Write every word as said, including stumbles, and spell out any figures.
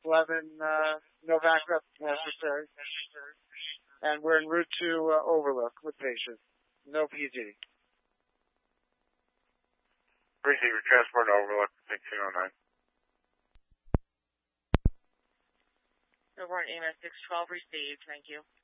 eleven, uh, no backup necessary. And we're en route to uh, Overlook with patient. No P D. Receiver, transport to Overlook, sixteen oh nine. Overborn A M S six twelve received, thank you.